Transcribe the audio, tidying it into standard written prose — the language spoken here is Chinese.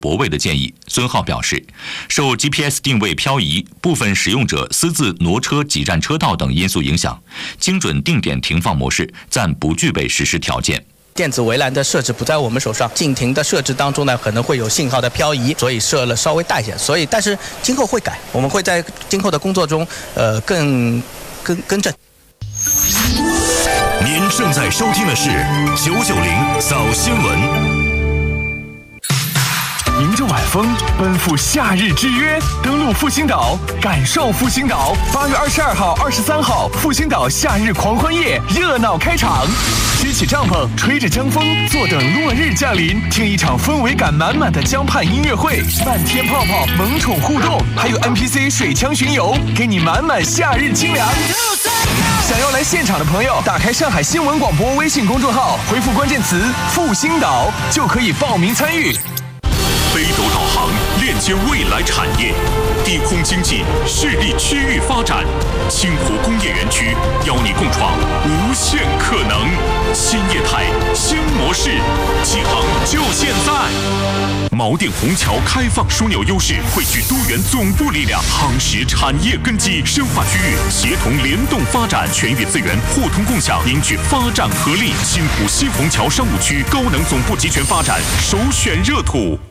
泊位的建议。孙浩表示，受 GPS 定位漂移、部分使用者私自挪车、挤占车道等因素影响，精准定点停放模式暂不具备实施条件。 电子围栏的设置不在我们手上，禁停的设置当中呢，可能会有信号的漂移，所以设了稍微大一些。但是今后会改，我们会在今后的工作中，更正。 您正在收听的是990早新闻。 迎着晚风，奔赴夏日之约，登陆复兴岛，感受复兴岛。8月22号、23号，复兴岛夏日狂欢夜热闹开场。支起帐篷，吹着江风，坐等落日降临，听一场氛围感满满的江畔音乐会，漫天泡泡，萌宠互动，还有 NPC 水枪巡游，给你满满夏日清凉。想要来现场的朋友，打开上海新闻广播微信公众号，回复关键词“复兴岛”，就可以报名参与。 北斗导航链接未来产业，低空经济势力区域发展，青湖工业园区邀你共创无限可能。新业态新模式，启航就现在。锚定虹桥开放枢纽优势，汇聚多元总部力量，夯实产业根基，深化区域协同联动发展，全域资源互通共享，凝聚发展合力。青湖西虹桥商务区高能总部集权发展首选热土。